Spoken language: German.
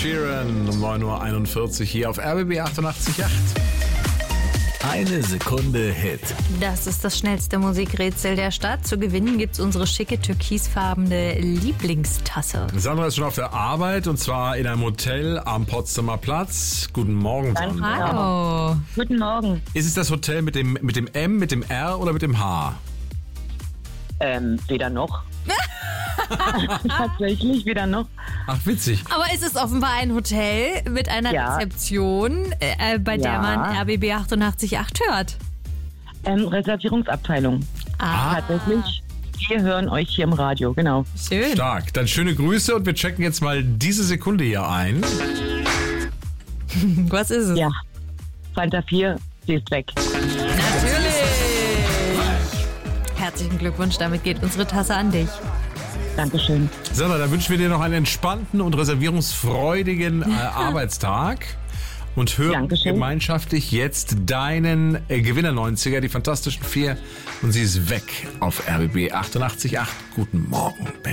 Sheeran um 9.41 Uhr hier auf RBB 88.8. Eine Sekunde Hit. Das ist das schnellste Musikrätsel der Stadt. Zu gewinnen gibt's unsere schicke türkisfarbene Lieblingstasse. Sandra ist schon auf der Arbeit und zwar in einem Hotel am Potsdamer Platz. Guten Morgen, Sandra. Hallo. Guten Morgen. Ist es das Hotel mit dem M, mit dem R oder mit dem H? Weder noch. Tatsächlich weder noch. Ach, witzig. Aber es ist offenbar ein Hotel mit einer Ja. Rezeption, bei der Ja. man RBB 88.8 hört. Reservierungsabteilung. Ah, Tatsächlich. Wir hören euch hier im Radio, genau. schön. Stark. Dann schöne Grüße und wir checken jetzt mal diese Sekunde hier ein. Was ist es? Ja. Fanta 4, sie ist weg. Natürlich. Herzlichen Glückwunsch, damit geht unsere Tasse an dich. Dankeschön. Sandra, dann wünschen wir dir noch einen entspannten und reservierungsfreudigen Arbeitstag. Und hören Dankeschön. gemeinschaftlich jetzt deinen Gewinner 90er, die Fantastischen 4. Und sie ist weg auf RBB 88.8. Guten Morgen, Baby.